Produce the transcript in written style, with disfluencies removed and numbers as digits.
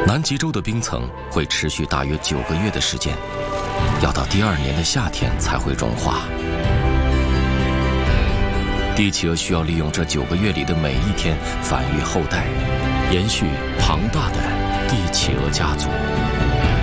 南极洲的冰层会持续大约9个月的时间，要到第2年的夏天才会融化。帝企鹅需要利用这9个月里的每一天繁育后代，延续庞大的帝企鹅家族。